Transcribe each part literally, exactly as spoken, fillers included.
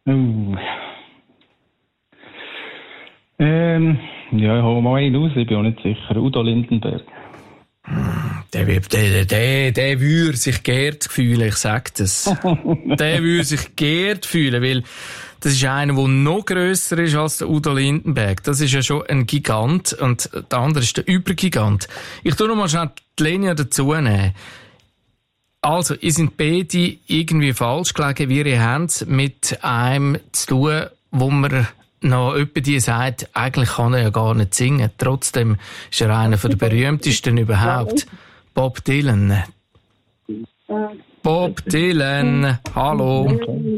Uh. Ähm, ja, ich hole mal einen raus, ich bin auch nicht sicher. Udo Lindenberg. Der, der, der, der würde sich geehrt fühlen, ich sag das. Der würde sich geehrt fühlen, weil das ist einer, der noch grösser ist als der Udo Lindenberg. Das ist ja schon ein Gigant und der andere ist der Übergigant. Ich tu noch mal schnell die Linie dazu nehmen. Also, ihr seid beide irgendwie falsch gelegen, wie ihr habt mit einem zu tun, wo man noch jemand die sagt, eigentlich kann er ja gar nicht singen. Trotzdem ist er einer der berühmtesten überhaupt. Bob Dylan. Bob Dylan, hallo.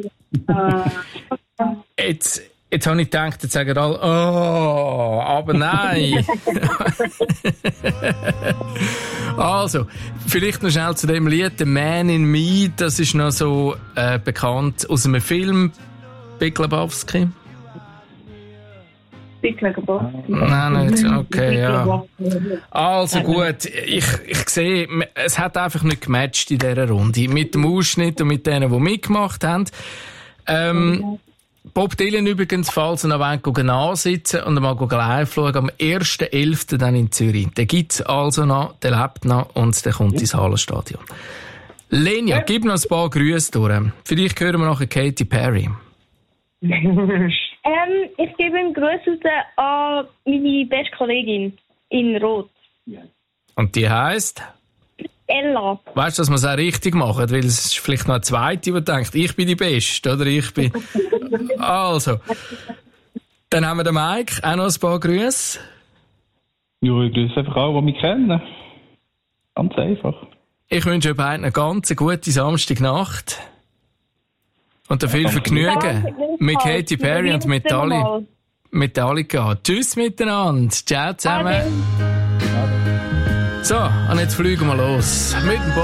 Jetzt, jetzt habe ich gedacht, jetzt sagen alle, oh, aber nein. Also, vielleicht noch schnell zu dem Lied, The Man in Me, das ist noch so äh, bekannt aus einem Film, Big Lebowski. Nein, nicht. Okay, ja. Also gut, ich, ich sehe, es hat einfach nicht gematcht in dieser Runde. Mit dem Ausschnitt und mit denen, die mitgemacht haben. Ähm, Bob Dylan übrigens, falls ihr noch wollt, ansitzen und mal live schauen, am ersten elften dann in Zürich. Den gibt's also noch, der lebt noch und der kommt ins Hallenstadion. Lenia, gib noch ein paar Grüße durch. Vielleicht hören wir nachher Katy Perry. Ähm, ich gebe einen Gruß an meine beste Kollegin in Rot. Und die heisst? Ella. Weißt du, dass wir es auch richtig machen? Weil es ist vielleicht noch eine zweite, die denkt, ich bin die Beste, oder ich bin... Also. Dann haben wir den Mike, auch noch ein paar Grüße. Ja, ich grüße einfach alle, die mich kennen. Ganz einfach. Ich wünsche euch beiden eine ganz gute Samstagnacht. Und dann viel Vergnügen mit Katy Perry und Metallica. Metallica. Tschüss miteinander. Ciao zusammen. So, und jetzt fliegen wir los. Mit dem